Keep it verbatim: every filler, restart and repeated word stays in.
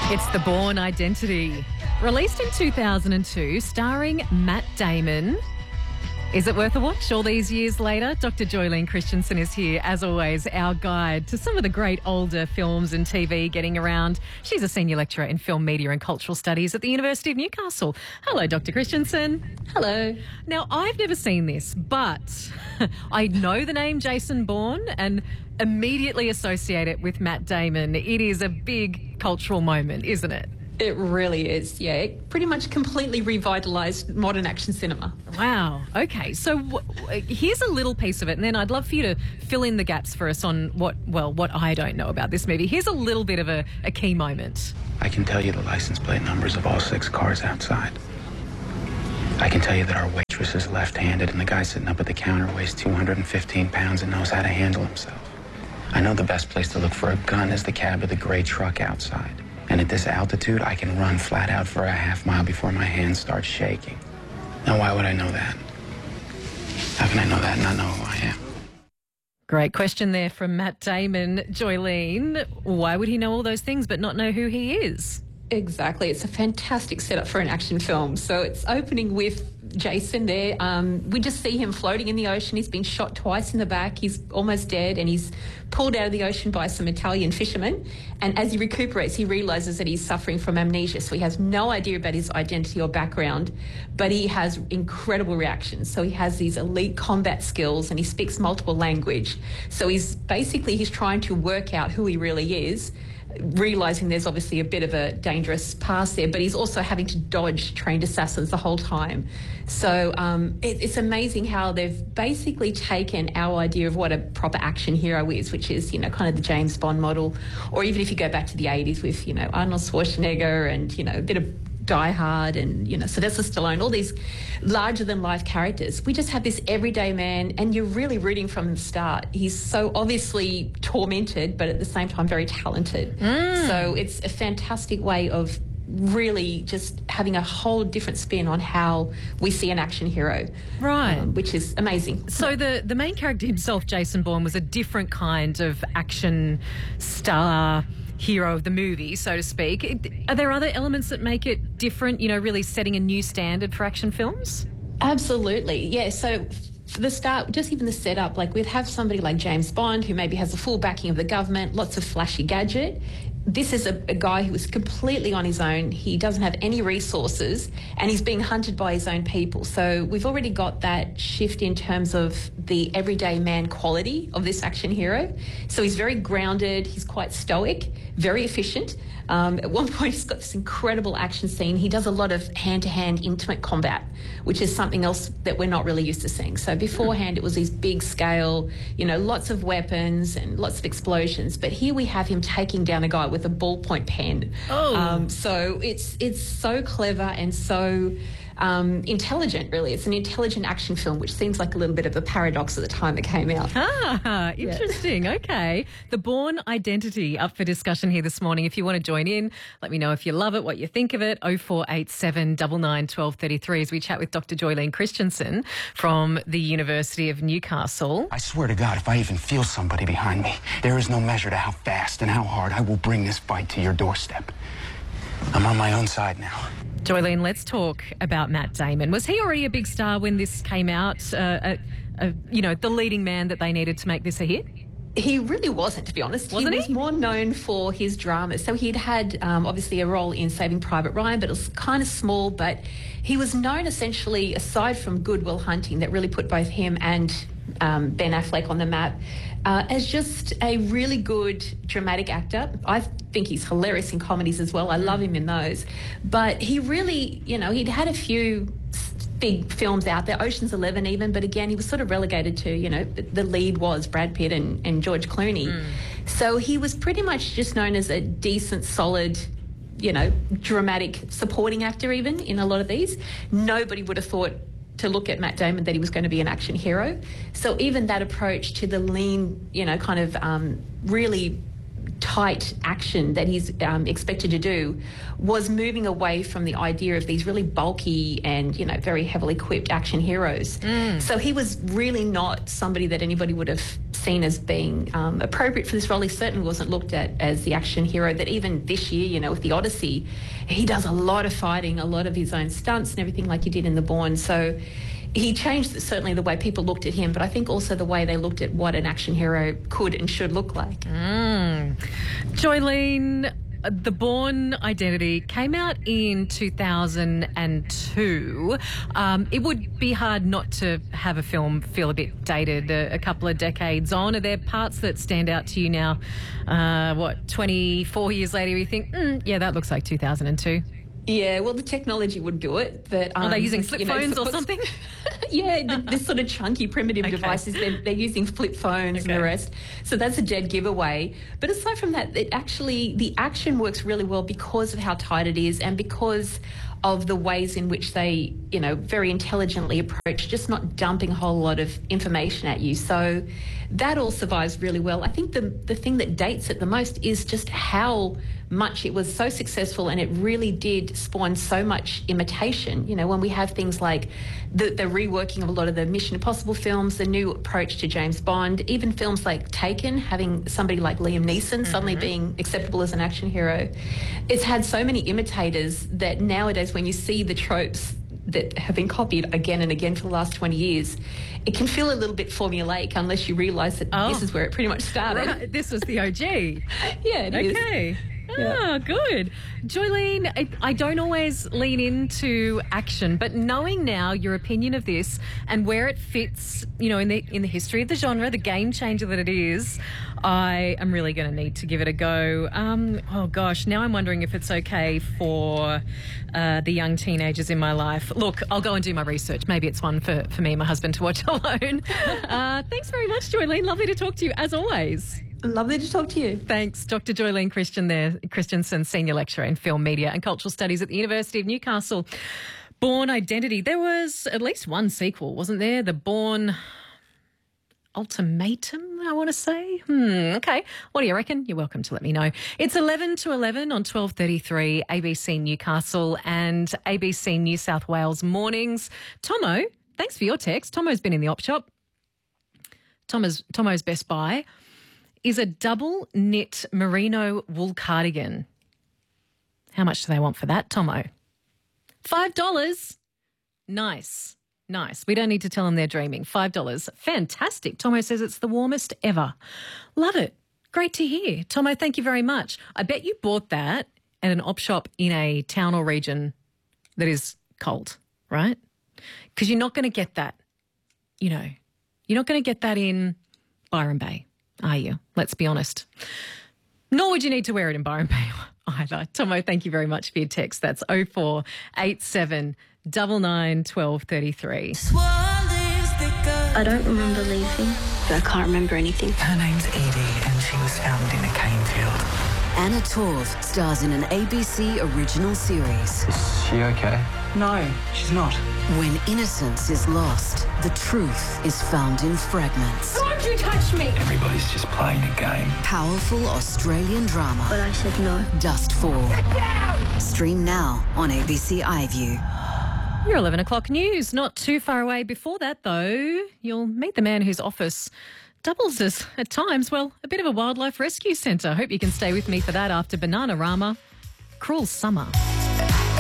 It's The Bourne Identity. Released in two thousand two, starring Matt Damon. Is it worth a watch all these years later? Doctor Joylene Christensen is here, as always, our guide to some of the great older films and T V getting around. She's a senior lecturer in film, media and cultural studies at the University of Newcastle. Hello, Doctor Christensen. Hello. Now, I've never seen this, but I know the name Jason Bourne and immediately associate it with Matt Damon. It is a big cultural moment, isn't it? It really is, yeah. It pretty much completely revitalised modern action cinema. Wow. Okay, so w- here's a little piece of it, and then I'd love for you to fill in the gaps for us on what, well, what I don't know about this movie. Here's a little bit of a, a key moment. I can tell you the license plate numbers of all six cars outside. I can tell you that our waitress is left-handed and the guy sitting up at the counter weighs two hundred fifteen pounds and knows how to handle himself. I know the best place to look for a gun is the cab of the gray truck outside. And at this altitude, I can run flat out for a half mile before my hands start shaking. Now, why would I know that? How can I know that and not know who I am? Great question there from Matt Damon. Joylene, why would he know all those things but not know who he is? Exactly. It's a fantastic setup for an action film. So it's opening with Jason there. Um, we just see him floating in the ocean. He's been shot twice in the back. He's almost dead and he's pulled out of the ocean by some Italian fishermen. And as he recuperates, he realises that he's suffering from amnesia. So he has no idea about his identity or background, but he has incredible reactions. So he has these elite combat skills and he speaks multiple language. So he's basically, he's trying to work out who he really is, realising there's obviously a bit of a dangerous past there, but he's also having to dodge trained assassins the whole time. So um, it, it's amazing how they've basically taken our idea of what a proper action hero is, which is, you know, kind of the James Bond model, or even if you go back to the eighties with, you know, Arnold Schwarzenegger and, you know, a bit of Die Hard and, you know, Sylvester Stallone, all these larger-than-life characters. We just have this everyday man, and you're really rooting from the start. He's so obviously tormented, but at the same time very talented. Mm. So it's a fantastic way of really just having a whole different spin on how we see an action hero. Right. Um, which is amazing. So the, the main character himself, Jason Bourne, was a different kind of action star hero of the movie, so to speak. Are there other elements that make it different, you know, really setting a new standard for action films? Absolutely, yeah. So for the start, just even the setup, like we'd have somebody like James Bond who maybe has the full backing of the government, lots of flashy gadget. This is a, a guy who is completely on his own. He doesn't have any resources and he's being hunted by his own people. So we've already got that shift in terms of the everyday man quality of this action hero. So he's very grounded, he's quite stoic, very efficient. Um, at one point he's got this incredible action scene. He does a lot of hand-to-hand intimate combat, which is something else that we're not really used to seeing. So beforehand it was these big scale, you know, lots of weapons and lots of explosions. But here we have him taking down a guy with a ballpoint pen. Oh. Um, so it's it's so clever and so um, intelligent, really. It's an intelligent action film, which seems like a little bit of a paradox at the time it came out. Ah, interesting. Yeah. Okay. The Bourne Identity up for discussion here this morning. If you want to join in, let me know if you love it, what you think of it. oh four eight seven, nine nine, one two three three as we chat with Doctor Joylene Christensen from the University of Newcastle. I swear to God, if I even feel somebody behind me, there is no measure to how fast and how hard I will bring this fight to your doorstep. I'm on my own side now. Joylene, let's talk about Matt Damon. Was he already a big star when this came out? Uh, uh, uh, you know, the leading man that they needed to make this a hit? He really wasn't, to be honest. Wasn't he he? was more known for his dramas. So he'd had, um, obviously, a role in Saving Private Ryan, but it was kind of small. But he was known, essentially, aside from Good Will Hunting, that really put both him and um, Ben Affleck on the map, uh, as just a really good dramatic actor. I think he's hilarious in comedies as well. I love him in those. But he really, you know, he'd had a few big films out there, Ocean's Eleven even, but again, he was sort of relegated to, you know, the lead was Brad Pitt and, and George Clooney. Mm. So he was pretty much just known as a decent, solid, you know, dramatic supporting actor even in a lot of these. Nobody would have thought to look at Matt Damon that he was going to be an action hero. So even that approach to the lean, you know, kind of um, really tight action that he's um, expected to do was moving away from the idea of these really bulky and, you know, very heavily equipped action heroes. Mm. So he was really not somebody that anybody would have seen as being um, appropriate for this role. He certainly wasn't looked at as the action hero that even this year, you know, with the Odyssey, he does a lot of fighting, a lot of his own stunts and everything like he did in The Bourne. So he changed certainly the way people looked at him, but I think also the way they looked at what an action hero could and should look like. Mm. Joylene, The Bourne Identity came out in two thousand two. Um, it would be hard not to have a film feel a bit dated a, a couple of decades on. Are there parts that stand out to you now, uh, what, twenty-four years later, you think, mm, yeah, that looks like two thousand two? Yeah, well, the technology would do it. But um, are they using flip you know, phones or something? Yeah, the, this sort of chunky, primitive Okay. devices, they're, they're using flip phones Okay. and the rest. So that's a dead giveaway. But aside from that, it actually, the action works really well because of how tight it is and because of the ways in which they, you know, very intelligently approach just not dumping a whole lot of information at you. So that all survives really well. I think the the thing that dates it the most is just how much it was so successful, and it really did spawn so much imitation. You know, when we have things like the, the reworking of a lot of the Mission Impossible films, the new approach to James Bond, even films like Taken, having somebody like Liam Neeson mm-hmm. suddenly being acceptable as an action hero. It's had so many imitators that nowadays when you see the tropes that have been copied again and again for the last twenty years, it can feel a little bit formulaic unless you realise that Oh. this is where it pretty much started. Right, this was the O G. Yeah, it is. Okay. Yeah. Ah, good. Joylene, I, I don't always lean into action, but knowing now your opinion of this and where it fits, you know, in the in the history of the genre, the game changer that it is, I am really going to need to give it a go. Um, oh, gosh, now I'm wondering if it's okay for uh, the young teenagers in my life. Look, I'll go and do my research. Maybe it's one for, for me and my husband to watch alone. uh, thanks very much, Joylene. Lovely to talk to you, as always. Lovely to talk to you. Thanks, Doctor Joylene Christian there, Christensen, Senior Lecturer in Film, Media and Cultural Studies at the University of Newcastle. Bourne Identity. There was at least one sequel, wasn't there? The Bourne Ultimatum, I want to say. Hmm, okay. What do you reckon? You're welcome to let me know. It's eleven to eleven on twelve thirty-three A B C Newcastle and A B C New South Wales mornings. Tomo, thanks for your text. Tomo's been in the op shop. Tomo's, Tomo's Best Buy is a double knit merino wool cardigan. How much do they want for that, Tomo? Five dollars. Nice. Nice. We don't need to tell them they're dreaming. Five dollars. Fantastic. Tomo says it's the warmest ever. Love it. Great to hear. Tomo, thank you very much. I bet you bought that at an op shop in a town or region that is cold, right? Because you're not going to get that, you know, you're not going to get that in Byron Bay, are you? Let's be honest. Nor would you need to wear it in Byron Bay either. Tomo, thank you very much for your text. That's oh four eight seven nine nine one two three three. I don't remember leaving. I can't remember anything. Her name's Edie and she was found in a cane field. Anna Torv stars in an A B C original series. Is she okay? No, she's not. When innocence is lost, the truth is found in fragments. Don't you touch me! Everybody's just playing a game. Powerful Australian drama. But I said no. Dustfall. Stream now on A B C iView. Your eleven o'clock news. Not too far away before that, though. You'll meet the man whose office doubles as, at times, well, a bit of a wildlife rescue centre. Hope you can stay with me for that after Bananarama. Cruel Summer.